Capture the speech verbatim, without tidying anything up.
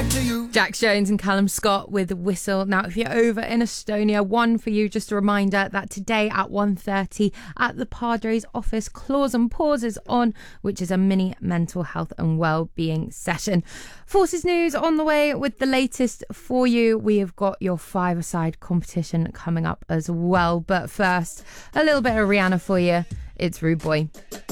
Jax Jones and Callum Scott with Whistle. Now, if you're over in Estonia, one for you, just a reminder that today at one thirty at the Padres office, Claws and Paws is on, which is a mini mental health and well-being session. Forces News on the way with the latest for you. We have got your five-a-side competition coming up as well. But first, a little bit of Rihanna for you. It's Rude Boy.